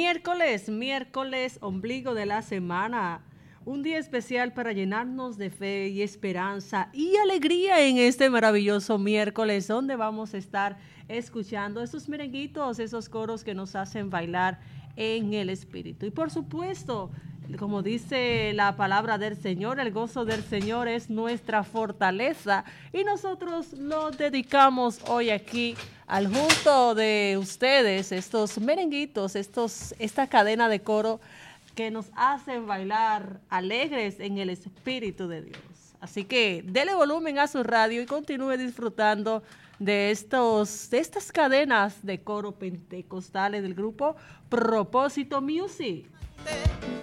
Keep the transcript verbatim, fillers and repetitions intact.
Miércoles, miércoles, ombligo de la semana. Un día especial para llenarnos de fe y esperanza y alegría en este maravilloso miércoles, donde vamos a estar escuchando esos merenguitos, esos coros que nos hacen bailar en el espíritu. Y por supuesto, como dice la palabra del Señor, el gozo del Señor es nuestra fortaleza y nosotros lo dedicamos hoy aquí al junto de ustedes, estos merenguitos, estos, esta cadena de coro que nos hacen bailar alegres en el espíritu de Dios. Así que dele volumen a su radio y continúe disfrutando de, estos, de estas cadenas de coro pentecostales del grupo Propósito Music.